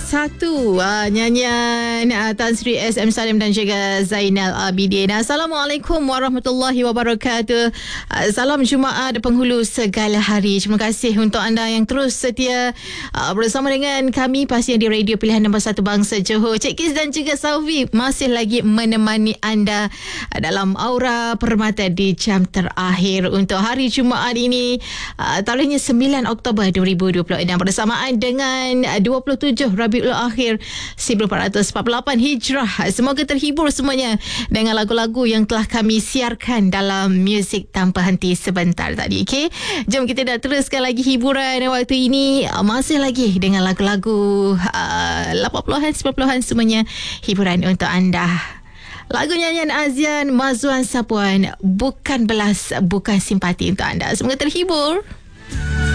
Satu nyanyian Tan Sri SM Salim dan juga Zainal Abidin. Assalamualaikum warahmatullahi wabarakatuh. Salam Jumaat penghulu segala hari. Terima kasih untuk anda yang terus setia bersama dengan kami pastinya di radio pilihan nombor 1 Bangsa Johor. Cik Kis dan juga Salvi masih lagi menemani anda dalam Aura Permata di jam terakhir untuk hari Jumaat ini, tarikhnya 9 Oktober 2026 bersamaan dengan 27 Rabiul Akhir 1448 Hijrah. Semoga terhibur semuanya dengan lagu-lagu yang telah kami siarkan dalam Muzik Tanpa Henti sebentar tadi. Okay? Jom kita dah teruskan lagi hiburan waktu ini. Masih lagi dengan lagu-lagu 80-an, 90-an semuanya hiburan untuk anda. Lagu nyanyian Azian Mazuan Sapuan, Bukan Belas Bukan Simpati untuk anda. Semoga terhibur.